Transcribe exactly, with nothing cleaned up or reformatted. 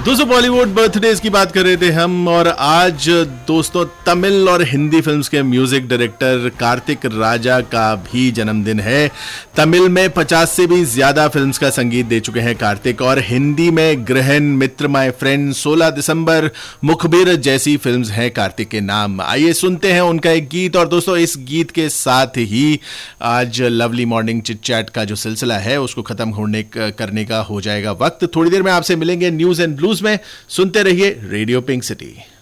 दोस्तों बॉलीवुड बर्थडेज की बात कर रहे थे हम, और आज दोस्तों तमिल और हिंदी फिल्म्स के म्यूजिक डायरेक्टर कार्तिक राजा का भी जन्मदिन है। तमिल में पचास से भी ज्यादा फिल्म्स का संगीत दे चुके हैं कार्तिक, और हिंदी में ग्रहण, मित्र, माय फ्रेंड, सोलह दिसंबर, मुखबिर जैसी फिल्म्स हैं कार्तिक के नाम। आइए सुनते हैं उनका एक गीत। और दोस्तों इस गीत के साथ ही आज लवली मॉर्निंग चिट चैट का जो सिलसिला है उसको खत्म होने करने का हो जाएगा वक्त। थोड़ी देर में आपसे मिलेंगे न्यूज एंड ब्लूज में। सुनते रहिए रेडियो पिंक सिटी।